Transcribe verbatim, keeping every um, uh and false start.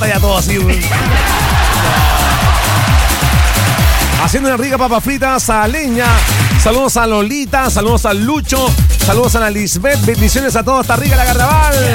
ya todo así. Haciendo una rica papa frita saleña. Saludos a Lolita, saludos a Lucho, saludos a la Lisbeth. Bendiciones a todos, está rica la carnaval.